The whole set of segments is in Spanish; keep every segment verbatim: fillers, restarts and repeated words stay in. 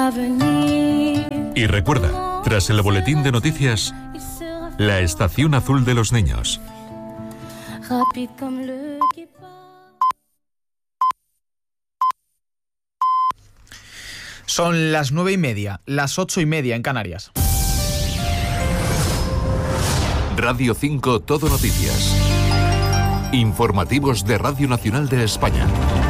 Y recuerda, tras el boletín de noticias, la estación azul de los niños. Son las nueve y media, las ocho y media en Canarias. Radio cinco Todo Noticias. Informativos de Radio Nacional de España.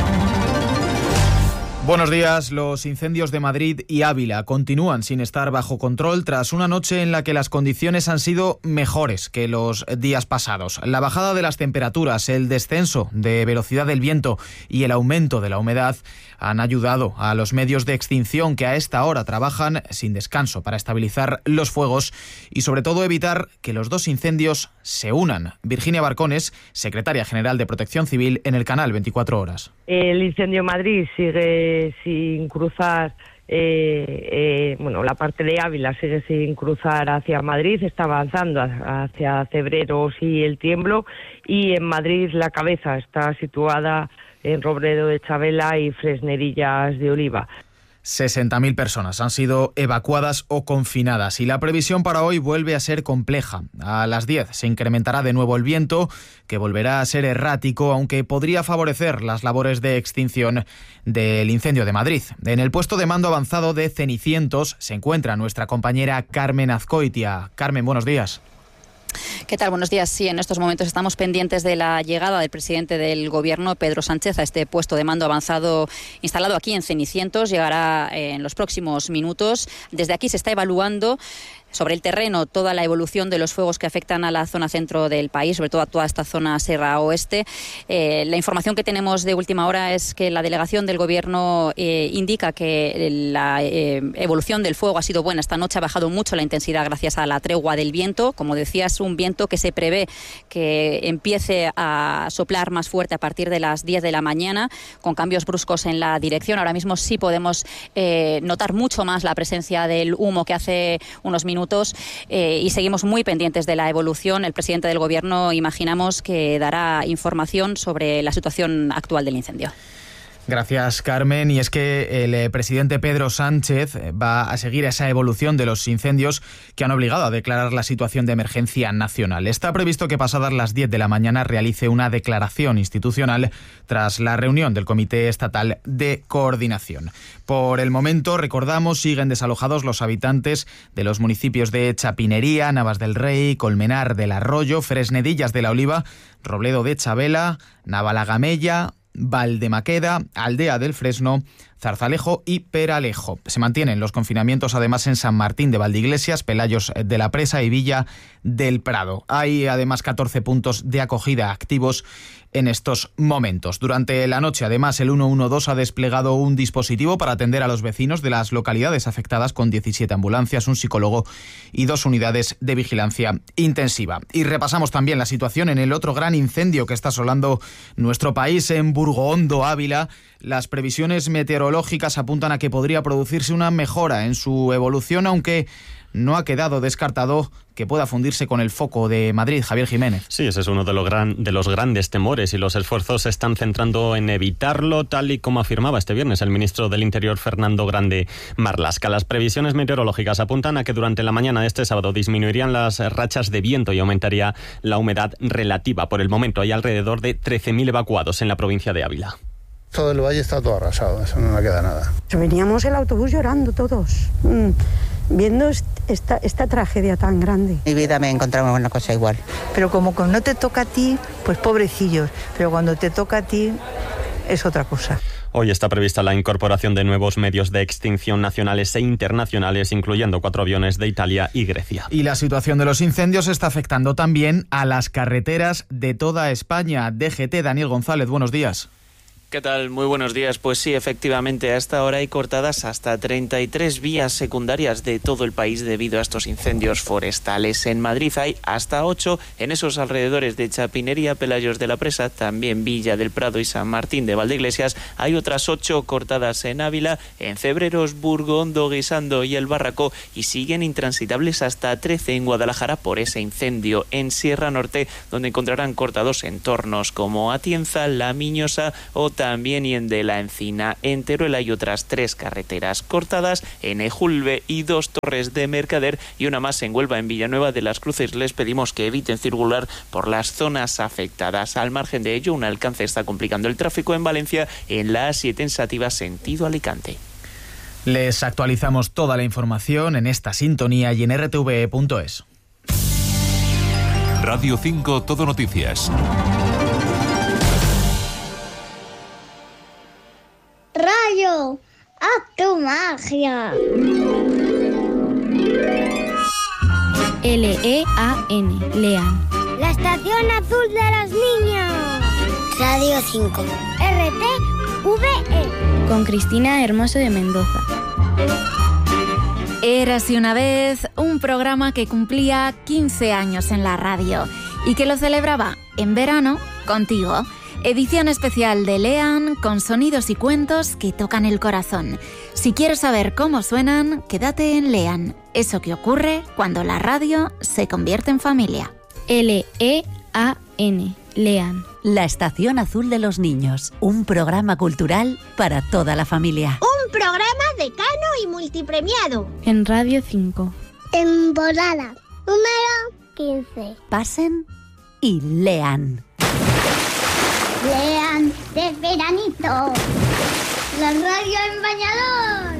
Buenos días. Los incendios de Madrid y Ávila continúan sin estar bajo control tras una noche en la que las condiciones han sido mejores que los días pasados. La bajada de las temperaturas, el descenso de velocidad del viento y el aumento de la humedad han ayudado a los medios de extinción que a esta hora trabajan sin descanso para estabilizar los fuegos y sobre todo evitar que los dos incendios se unan. Virginia Barcones, secretaria general de Protección Civil en el canal veinticuatro horas. El incendio en Madrid sigue sin cruzar, eh, eh, bueno, la parte de Ávila sigue sin cruzar hacia Madrid, está avanzando hacia Cebreros y El Tiemblo, y en Madrid la cabeza está situada en Robledo de Chabela y Fresnerillas de Oliva. sesenta mil personas han sido evacuadas o confinadas y la previsión para hoy vuelve a ser compleja. A las diez se incrementará de nuevo el viento, que volverá a ser errático, aunque podría favorecer las labores de extinción del incendio de Madrid. En el puesto de mando avanzado de Cenicientos se encuentra nuestra compañera Carmen Azcoitia. Carmen, buenos días. ¿Qué tal? Buenos días. Sí, en estos momentos estamos pendientes de la llegada del presidente del Gobierno, Pedro Sánchez, a este puesto de mando avanzado instalado aquí en Cenicientos. Llegará en los próximos minutos. Desde aquí se está evaluando sobre el terreno toda la evolución de los fuegos que afectan a la zona centro del país, sobre todo a toda esta zona Sierra Oeste. Eh, la información que tenemos de última hora es que la delegación del Gobierno eh, indica que la eh, evolución del fuego ha sido buena. Esta noche ha bajado mucho la intensidad gracias a la tregua del viento. Como decías, un viento que se prevé que empiece a soplar más fuerte a partir de las diez de la mañana, con cambios bruscos en la dirección. Ahora mismo sí podemos eh, notar mucho más la presencia del humo que hace unos minutos. Eh, y seguimos muy pendientes de la evolución. El presidente del Gobierno, imaginamos, que dará información sobre la situación actual del incendio. Gracias, Carmen. Y es que el presidente Pedro Sánchez va a seguir esa evolución de los incendios que han obligado a declarar la situación de emergencia nacional. Está previsto que pasadas las diez de la mañana realice una declaración institucional tras la reunión del Comité Estatal de Coordinación. Por el momento, recordamos, siguen desalojados los habitantes de los municipios de Chapinería, Navas del Rey, Colmenar del Arroyo, Fresnedillas de la Oliva, Robledo de Chabela, Navalagamella, Valdemaqueda, Aldea del Fresno, Zarzalejo y Peralejo. Se mantienen los confinamientos además en San Martín de Valdeiglesias, Pelayos de la Presa y Villa del Prado. Hay además catorce puntos de acogida activos en estos momentos. Durante la noche, además, el ciento doce ha desplegado un dispositivo para atender a los vecinos de las localidades afectadas con diecisiete ambulancias, un psicólogo y dos unidades de vigilancia intensiva. Y repasamos también la situación en el otro gran incendio que está asolando nuestro país, en Burgoondo, Ávila. Las previsiones meteorológicas apuntan a que podría producirse una mejora en su evolución, aunque no ha quedado descartado que pueda fundirse con el foco de Madrid. Javier Jiménez. Sí, ese es uno de los, gran, de los grandes temores y los esfuerzos se están centrando en evitarlo, tal y como afirmaba este viernes el ministro del Interior, Fernando Grande Marlaska. Las previsiones meteorológicas apuntan a que durante la mañana de este sábado disminuirían las rachas de viento y aumentaría la humedad relativa. Por el momento hay alrededor de trece mil evacuados en la provincia de Ávila. Todo el valle está todo arrasado, eso no le queda nada. Veníamos el autobús llorando todos, mmm, viendo esta, esta tragedia tan grande. En mi vida me he encontrado una cosa igual. Pero como no te toca a ti, pues pobrecillos, pero cuando te toca a ti es otra cosa. Hoy está prevista la incorporación de nuevos medios de extinción nacionales e internacionales, incluyendo cuatro aviones de Italia y Grecia. Y la situación de los incendios está afectando también a las carreteras de toda España. D G T, Daniel González, buenos días. ¿Qué tal? Muy buenos días. Pues sí, efectivamente, a esta hora hay cortadas hasta treinta y tres vías secundarias de todo el país debido a estos incendios forestales. En Madrid hay hasta ocho, en esos alrededores de Chapinería, Pelayos de la Presa, también Villa del Prado y San Martín de Valdeiglesias. Hay otras ocho cortadas en Ávila, en Cebreros, Burgoondo, Guisando y El Barraco, y siguen intransitables hasta trece en Guadalajara por ese incendio. En Sierra Norte, donde encontrarán cortados entornos como Atienza, La Miñosa o también y en De la Encina. En Teruel hay otras tres carreteras cortadas, en Ejulbe y dos torres de Mercader y una más en Huelva. En Villanueva de las Cruces les pedimos que eviten circular por las zonas afectadas. Al margen de ello, un alcance está complicando el tráfico en Valencia en la A siete en Sativa sentido Alicante. Les actualizamos toda la información en esta sintonía y en r t v e punto es. Radio cinco Todo Noticias. Rayo, haz tu magia. L E A N, Lean. La estación azul de los niños. Radio cinco. R T V E. Con Cristina Hermoso de Mendoza. Érase una vez un programa que cumplía quince años en la radio y que lo celebraba en verano contigo. Edición especial de Lean con sonidos y cuentos que tocan el corazón. Si quieres saber cómo suenan, quédate en Lean. Eso que ocurre cuando la radio se convierte en familia. L E A N, Lean. La Estación Azul de los Niños. Un programa cultural para toda la familia. Un programa decano y multipremiado. En Radio cinco. Temporada número quince. Pasen y lean. Lean de veranito. La radio en bañador.